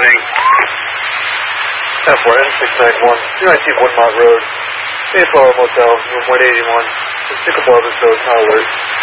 Morning. F1 691, 219 Woodmont Road, Mayflower Motel, room 181. Just took above us, so it's not alert.